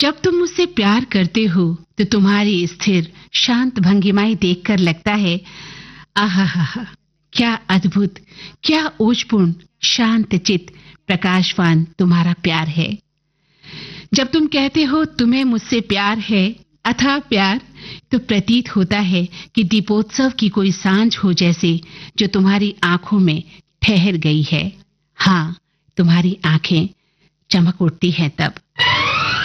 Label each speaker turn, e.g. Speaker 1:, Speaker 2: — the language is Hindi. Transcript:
Speaker 1: जब तुम मुझसे प्यार करते हो तो तुम्हारी स्थिर शांत भंगिमाएं देखकर लगता है, आहा, क्या अद्भुत, क्या ओजपूर्ण, शांत चित, प्रकाशवान तुम्हारा प्यार है। जब तुम कहते हो तुम्हें मुझसे प्यार है, अथाह प्यार, तो प्रतीत होता है कि दीपोत्सव की कोई सांझ हो जैसे, जो तुम्हारी आंखों में ठहर गई है। हाँ, तुम्हारी आंखें चमक उठती हैं तब।